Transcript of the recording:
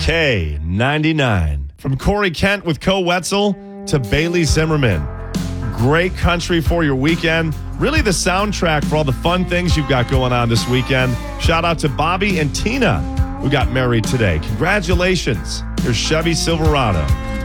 K99. From Corey Kent with Co Wetzel to Bailey Zimmerman. Great country for your weekend. Really the soundtrack for all the fun things you've got going on this weekend. Shout out to Bobby and Tina who got married today. Congratulations. Here's Chevy Silverado.